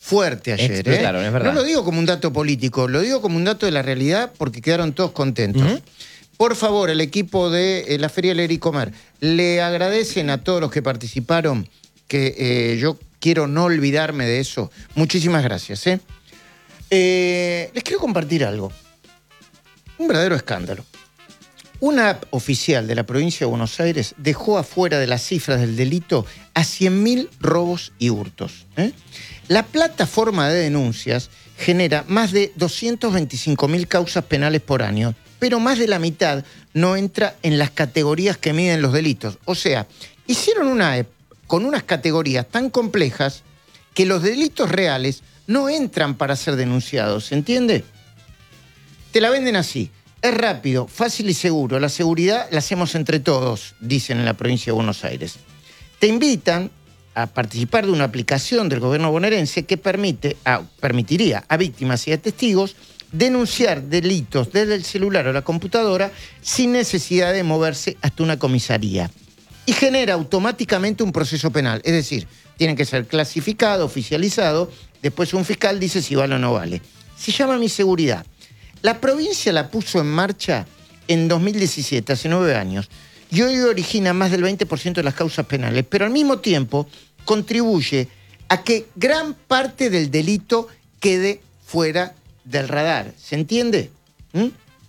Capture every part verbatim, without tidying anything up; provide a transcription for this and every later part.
fuerte ayer. Explotaron, ¿eh? es verdad. No lo digo como un dato político, lo digo como un dato de la realidad porque quedaron todos contentos. Uh-huh. Por favor, el equipo de eh, la Feria Leer y Comer, le agradecen a todos los que participaron, que eh, yo quiero no olvidarme de eso. Muchísimas gracias. ¿eh? Eh, les quiero compartir algo. Un verdadero escándalo. Una app oficial de la provincia de Buenos Aires dejó afuera de las cifras del delito a cien mil robos y hurtos. ¿eh? La plataforma de denuncias genera más de doscientas veinticinco mil causas penales por año, pero más de la mitad no entra en las categorías que miden los delitos. O sea, hicieron una app con unas categorías tan complejas que los delitos reales no entran para ser denunciados, ¿se entiende? Te la venden así. Es rápido, fácil y seguro. La seguridad la hacemos entre todos, dicen en la provincia de Buenos Aires. Te invitan a participar de una aplicación del gobierno bonaerense que permite, a, permitiría a víctimas y a testigos denunciar delitos desde el celular o la computadora sin necesidad de moverse hasta una comisaría. Y genera automáticamente un proceso penal. Es decir, tiene que ser clasificado, oficializado. Después un fiscal dice si vale o no vale. Se llama Mi Seguridad. La provincia la puso en marcha en dos mil diecisiete, hace nueve años, y hoy origina más del veinte por ciento de las causas penales, pero al mismo tiempo contribuye a que gran parte del delito quede fuera del radar. ¿Se entiende? ¿Mm?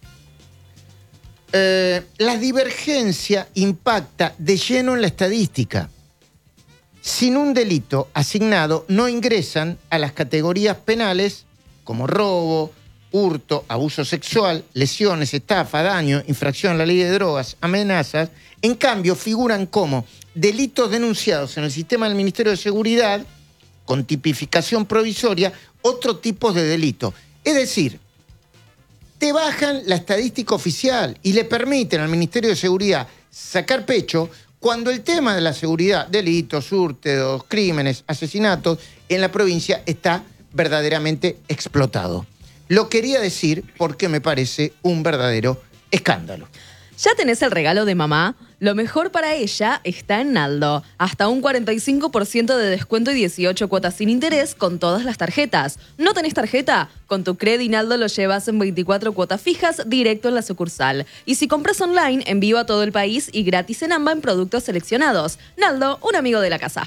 Eh, la divergencia impacta de lleno en la estadística. Sin un delito asignado, no ingresan a las categorías penales como robo, hurto, abuso sexual, lesiones, estafa, daño, infracción a la ley de drogas, amenazas. En cambio, figuran como delitos denunciados en el sistema del Ministerio de Seguridad, con tipificación provisoria, otros tipos de delitos. Es decir, te bajan la estadística oficial y le permiten al Ministerio de Seguridad sacar pecho cuando el tema de la seguridad, delitos, hurtos, crímenes, asesinatos, en la provincia está verdaderamente explotado. Lo quería decir porque me parece un verdadero escándalo. ¿Ya tenés el regalo de mamá? Lo mejor para ella está en Naldo. Hasta un cuarenta y cinco por ciento de descuento y dieciocho cuotas sin interés con todas las tarjetas. ¿No tenés tarjeta? Con tu Credi Naldo lo llevas en veinticuatro cuotas fijas directo en la sucursal. Y si compras online, envío a todo el país y gratis en AMBA en productos seleccionados. Naldo, un amigo de la casa.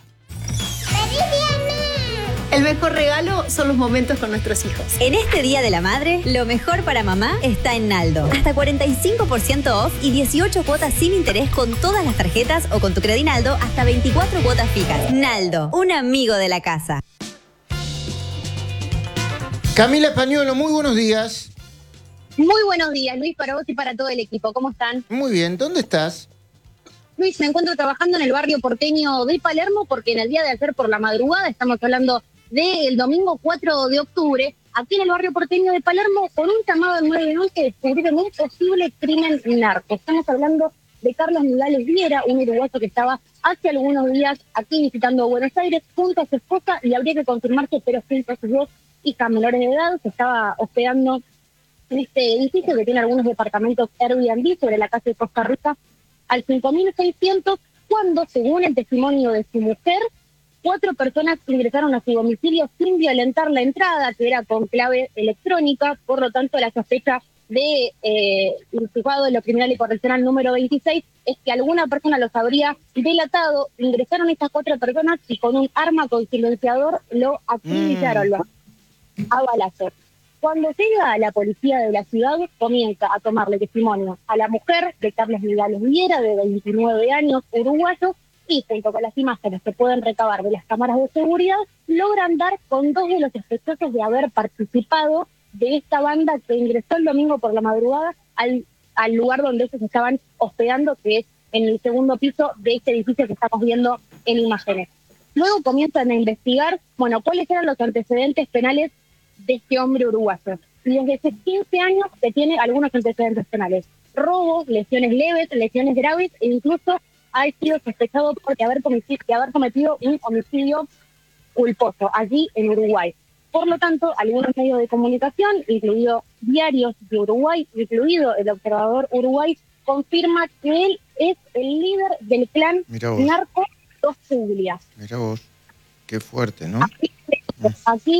El mejor regalo son los momentos con nuestros hijos. En este Día de la Madre, lo mejor para mamá está en Naldo. Hasta cuarenta y cinco por ciento off y dieciocho cuotas sin interés con todas las tarjetas o con tu Credi Naldo hasta veinticuatro cuotas fijas. Naldo, un amigo de la casa. Camila Españolo, muy buenos días. Muy buenos días, Luis, para vos y para todo el equipo. ¿Cómo están? Muy bien, ¿dónde estás? Luis, me encuentro trabajando en el barrio porteño de Palermo porque en el día de ayer por la madrugada, estamos hablando del domingo cuatro de octubre, aquí en el barrio porteño de Palermo, con un llamado al nueve once descubrieron un posible crimen narco. Estamos hablando de Carlos Nogales Viera, un uruguayo que estaba hace algunos días aquí visitando Buenos Aires junto a su esposa, y habría que confirmarse, pero junto a sus dos hijas menores de edad, se estaba hospedando en este edificio que tiene algunos departamentos Airbnb sobre la calle de Costa Rica al cinco mil seiscientos, cuando, según el testimonio de su mujer, cuatro personas ingresaron a su domicilio sin violentar la entrada, que era con clave electrónica. Por lo tanto, la sospecha de eh, el juzgado de lo criminal y correccional número veintiséis es que alguna persona los habría delatado. Ingresaron estas cuatro personas y con un arma con silenciador lo acribillaron mm. a balazos. Cuando llega a la policía de la ciudad, comienza a tomarle testimonio a la mujer de Carlos Nogales Viera, de veintinueve años, uruguayo, y junto con las imágenes que pueden recabar de las cámaras de seguridad, logran dar con dos de los sospechosos de haber participado de esta banda que ingresó el domingo por la madrugada al, al lugar donde ellos estaban hospedando, que es en el segundo piso de este edificio que estamos viendo en imágenes. Luego comienzan a investigar, bueno, cuáles eran los antecedentes penales de este hombre uruguayo. Y desde hace quince años que tiene algunos antecedentes penales: robos, lesiones leves, lesiones graves, e incluso ha sido sospechado por haber cometido, de haber cometido un homicidio culposo allí en Uruguay. Por lo tanto, algunos medios de comunicación, incluido Diarios de Uruguay, incluido El Observador Uruguay, confirma que él es el líder del clan narco Dos Julias. Mirá vos, qué fuerte, ¿no? Aquí, aquí